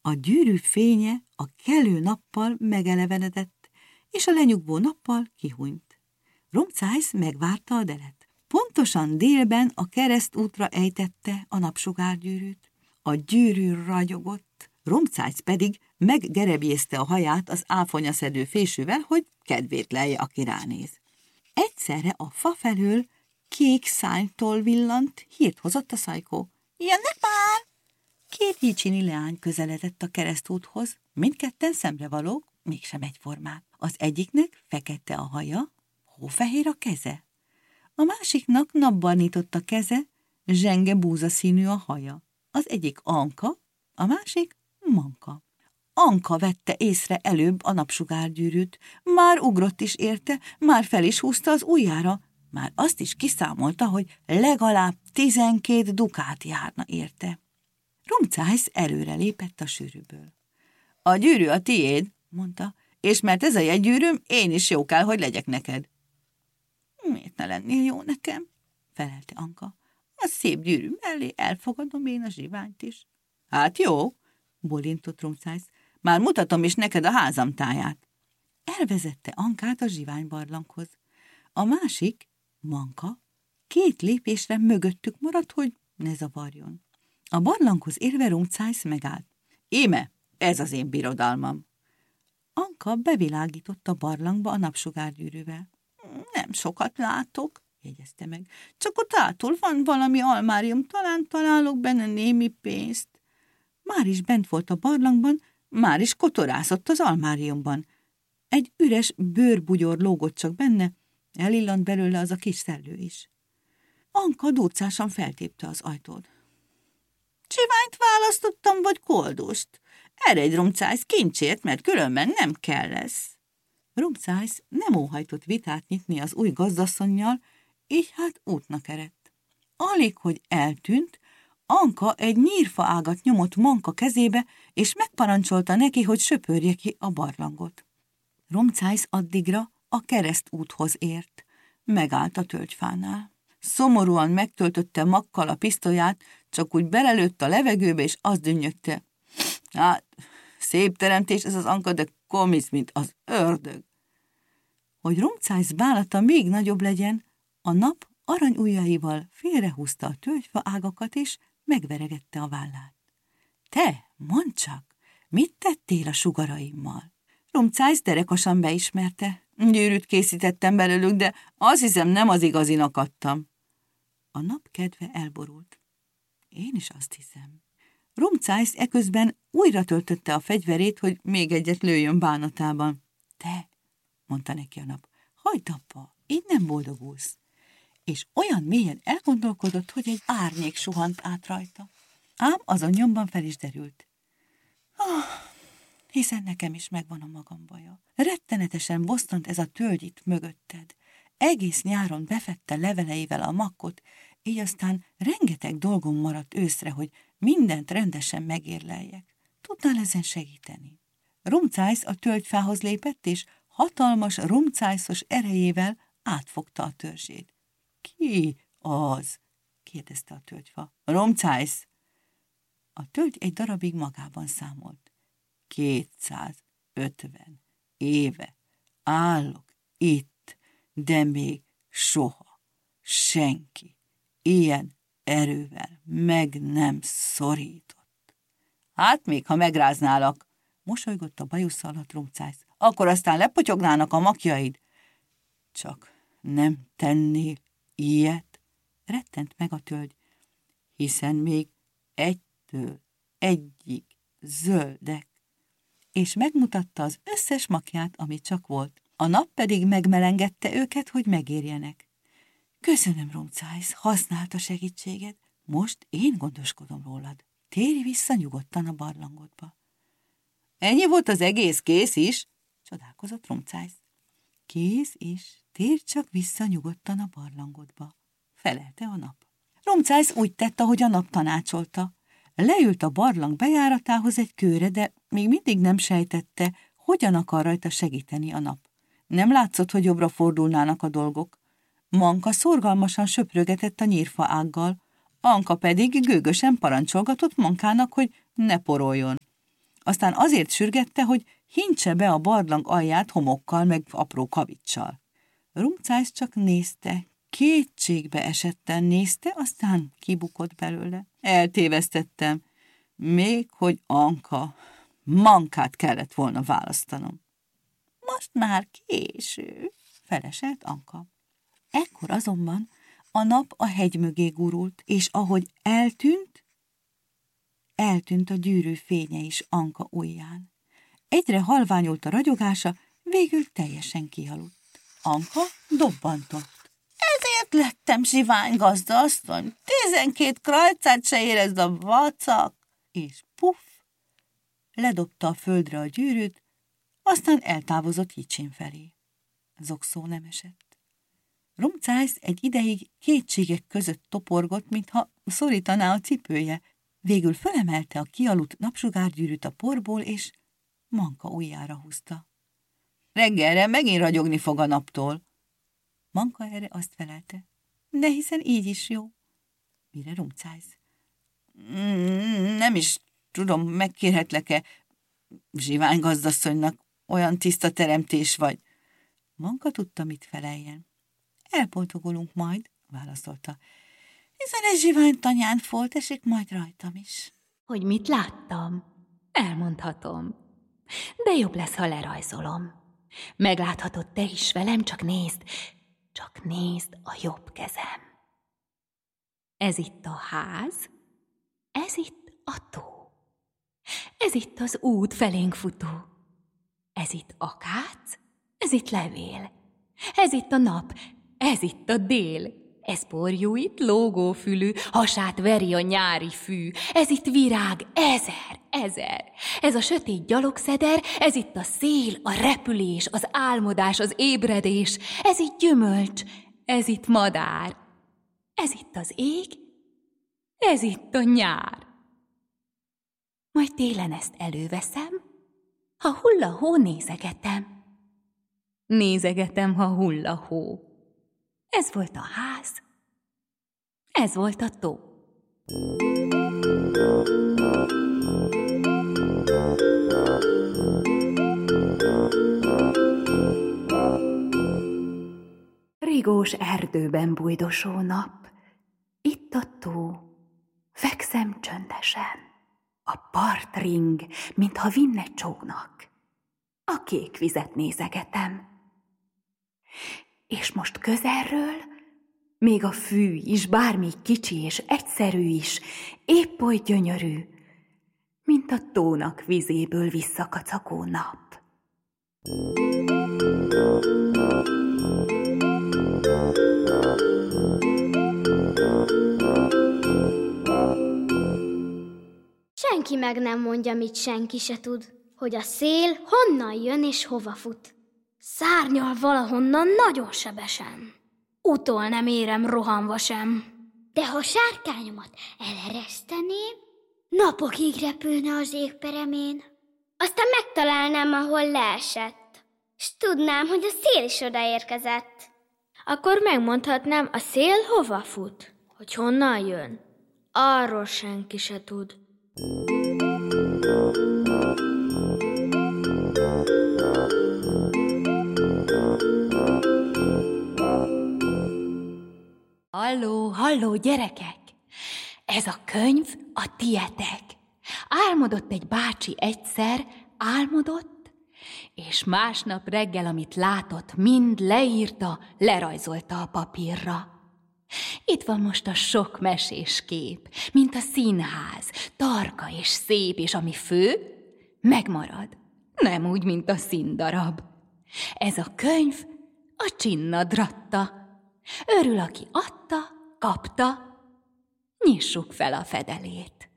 A gyűrű fénye a kelő nappal megelevenedett, és a lenyugvó nappal kihúnyt. Rumcájsz megvárta a delet. Pontosan délben a keresztútra ejtette a napsugárgyűrűt. A gyűrű ragyogott, Rumcájsz pedig meggerebjézte a haját az áfonyaszedő fésűvel, hogy kedvét lelje, aki ránéz. Egyszerre a fa felől kék szánytól villant, hírt hozott a szajkó. Jönnek már! Két jicsini leány közeledett a keresztúthoz, mindketten szemrevalók, mégsem egyformák. Az egyiknek fekete a haja, hófehér a keze. A másiknak napbarnított a keze, zsenge búzaszínű a haja. Az egyik Anka, a másik Manka. Anka vette észre előbb a napsugárgyűrűt, már ugrott is érte, már fel is húzta az ujjára, már azt is kiszámolta, hogy legalább 12 dukát járna érte. Rumcájsz előre lépett a sűrűből. A gyűrű a tiéd, mondta, és mert ez a jegygyűrűm, én is jó kell, hogy legyek neked. Miért ne lennél jó nekem? Felelte Anka. A szép gyűrű mellé elfogadom én a zsiványt is. Hát jó, bólintott Rumcájsz, már mutatom is neked a házam táját. Elvezette Ankát a zsiványbarlanghoz. A másik, Manka, 2 lépésre mögöttük maradt, hogy ne zavarjon. A barlanghoz érve Rumcájsz megállt. Íme, ez az én birodalmam. Anka bevilágított a barlangba a napsugárgyűrűvel. Nem sokat látok, jegyezte meg. Csak ott átul van valami almárium, talán találok benne némi pénzt. Már is bent volt a barlangban, már is kotorászott az almáriumban. Egy üres bőrbugyor lógott csak benne, elillant belőle az a kis szellő is. Anka durcásan feltépte az ajtót. Csiványt választottam, vagy koldust? Eredj, Rumcájsz, kincsért, mert különben nem kell lesz. Rumcájsz nem óhajtott vitát nyitni az új gazdasszonnyal, így hát útnak eredt. Alig, hogy eltűnt, Anka egy nyírfa ágat nyomott Manka kezébe, és megparancsolta neki, hogy söpörje ki a barlangot. Rumcájsz addigra a keresztúthoz ért. Megállt a tölgyfánál. Szomorúan megtöltötte makkal a pisztolyát, csak úgy belelőtt a levegőbe, és azt dünnyögte. Hát, szép teremtés ez az Anka, de komisz, mint az ördög. Hogy Rumcájsz bálata még nagyobb legyen, a nap aranyujjaival félrehúzta a tölgyfa ágakat, és megveregette a vállát. Te, mondd csak, mit tettél a sugaraimmal? Rumcájsz derekosan beismerte. Gyűrűt készítettem belőlük, de azt hiszem, nem az igazinak adtam. A nap kedve elborult. Én is azt hiszem. Rumcájsz eközben újra töltötte a fegyverét, hogy még egyet lőjön bánatában. Te, mondta neki a nap, hagyd abba, így nem boldogulsz. És olyan mélyen elgondolkodott, hogy egy árnyék suhant át rajta. Ám azon nyomban fel is derült. Hiszen nekem is megvan a magam baja. Rettenetesen bosszant ez a tölgy itt mögötted. Egész nyáron befette leveleivel a makkot, így aztán rengeteg dolgom maradt őszre, hogy mindent rendesen megérleljek. Tudnál ezen segíteni? Rumcájsz a tölgyfához lépett, és hatalmas rumcájszos erejével átfogta a törzsét. Ki az? kérdezte a tölgyfa. Rumcájsz! A tölgy egy darabig magában számolt. 250 éve állok itt, de még soha senki ilyen erővel meg nem szorított. Hát még, ha megráználak, mosolygott a bajusz alatt Rumcájsz, akkor aztán lepotyognának a makjaid. Csak nem tennél ilyet? Rettent meg a tölgy, hiszen még egytől egyig zöldek, és megmutatta az összes makját, ami csak volt. A nap pedig megmelengedte őket, hogy megérjenek. Köszönöm, Rumcájsz, használt a segítséged. Most én gondoskodom rólad. Térj vissza nyugodtan a barlangodba. Ennyi volt az egész, kész is? Csodálkozott Rumcájsz. Kész is, térj csak vissza nyugodtan a barlangodba, felelte a nap. Rumcájsz úgy tett, ahogy a nap tanácsolta. Leült a barlang bejáratához egy kőre, de még mindig nem sejtette, hogyan akar rajta segíteni a nap. Nem látszott, hogy jobbra fordulnának a dolgok. Manka szorgalmasan söprögetett a nyírfa ággal, Anka pedig gőgösen parancsolgatott Mankának, hogy ne poroljon. Aztán azért sürgette, hogy hintse be a barlang alját homokkal meg apró kavicsal. Rumcájsz csak nézte, kétségbe esetten nézte, aztán kibukott belőle. Eltévesztettem, még hogy Anka, Mankát kellett volna választanom. Most már késő, feleselt Anka. Ekkor azonban a nap a hegy mögé gurult, és ahogy eltűnt a gyűrű fénye is Anka ujján. Egyre halványult a ragyogása, végül teljesen kialudt. Anka dobbantott. Ezért lettem sivány gazdaasszony, 12 krajcát se érezd a vacak, és puff, ledobta a földre a gyűrűt, aztán eltávozott Hicsin felé. Zokszó nem esett. Rumcájsz egy ideig kétségek között toporgott, mintha szorítaná a cipője. Végül fölemelte a kialudt napsugárgyűrűt a porból, és Manka ujjára húzta. Reggelre megint ragyogni fog a naptól. Manka erre azt felelte. De hiszen így is jó. Mire Rumcájsz? Nem is tudom, megkérhetlek-e zsivány gazdasszonynak, olyan tiszta teremtés vagy. Manka tudta, mit feleljen. Elboltogolunk majd, válaszolta. Hiszen egy zsivány tanyán folt esik majd rajtam is. Hogy mit láttam? Elmondhatom. De jobb lesz, ha lerajzolom. Megláthatod te is velem, csak nézd a jobb kezem. Ez itt a ház, ez itt a tó. Ez itt az út felénk futó. Ez itt akác, ez itt levél. Ez itt a nap, ez itt a dél. Ez porjúit lógófülű, hasát veri a nyári fű. Ez itt virág, ezer. Ez a sötét gyalogszeder, ez itt a szél, a repülés, az álmodás, az ébredés. Ez itt gyümölcs, ez itt madár. Ez itt az ég, ez itt a nyár. Majd télen ezt előveszem, ha hull a hó, nézegetem. Nézegetem, ha hull a hó. Ez volt a ház, ez volt a tó. Rigós erdőben bujdosó nap, itt a tó, fekszem csöndesen. A part ring, mintha vinne csóknak. A kék vizet nézegetem. És most közelről, még a fű is, bármi kicsi és egyszerű is, épp oly gyönyörű, mint a tónak vizéből visszakacagó nap. Senki meg nem mondja, mit senki se tud, hogy a szél honnan jön és hova fut. Szárnyal valahonnan nagyon sebesen. Utol nem érem rohanva sem. De ha sárkányomat elereszteném, napokig repülne az ég peremén. Aztán megtalálnám, ahol leesett, s tudnám, hogy a szél is odaérkezett. Akkor megmondhatnám, a szél hova fut, hogy honnan jön. Arról senki se tud. Halló, gyerekek! Ez a könyv a tietek. Álmodott egy bácsi egyszer, és másnap reggel, amit látott, mind leírta, lerajzolta a papírra. Itt van most a sok mesés kép, mint a színház, tarka és szép, és ami fő, megmarad. Nem úgy, mint a színdarab. Ez a könyv a csinnadratta. Örül, aki adta, kapta, nyissuk fel a fedelét.